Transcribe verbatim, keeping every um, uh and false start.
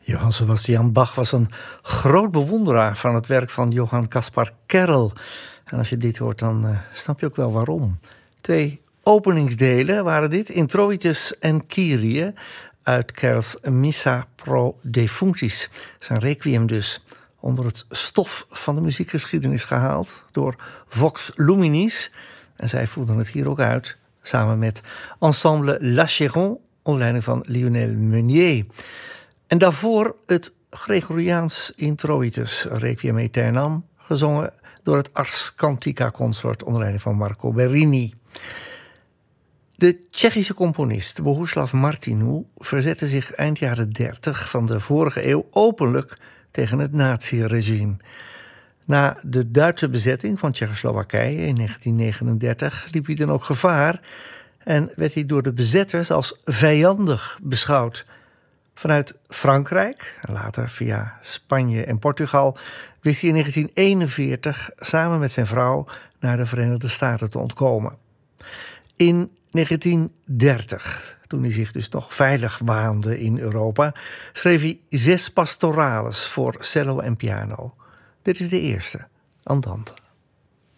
Johann Sebastian Bach was een groot bewonderaar van het werk van Johann Caspar Kerrel. En als je dit hoort, dan uh, snap je ook wel waarom. Twee openingsdelen waren dit, Introitus en Kyrie, uit Kerrels Missa pro Defunctis. Zijn requiem dus, onder het stof van de muziekgeschiedenis gehaald door Vox Luminis. En zij voerden het hier ook uit, samen met Ensemble La Chéron, onder leiding van Lionel Meunier. En daarvoor het Gregoriaans Introitus, Requiem Aeternam, gezongen door het Ars Cantica Consort onder leiding van Marco Berini. De Tsjechische componist Bohuslav Martinů verzette zich eind jaren dertig van de vorige eeuw openlijk tegen het naziregime. Na de Duitse bezetting van Tsjechoslowakije in negentien negenendertig liep hij dan ook gevaar en werd hij door de bezetters als vijandig beschouwd. Vanuit Frankrijk, later via Spanje en Portugal, wist hij in negentien eenenveertig samen met zijn vrouw naar de Verenigde Staten te ontkomen. In negentien dertig, toen hij zich dus nog veilig waande in Europa, schreef hij zes pastorales voor cello en piano. Dit is de eerste, Andante.